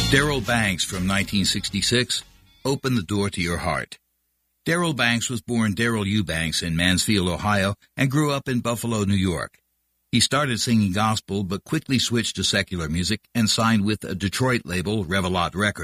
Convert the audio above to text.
Darrell Banks from 1966 opened the door to your heart. Darrell Banks was born Darrell Eubanks in Mansfield, Ohio, and grew up in Buffalo, New York. He started singing gospel but quickly switched to secular music and signed with a Detroit label, Revelot Records.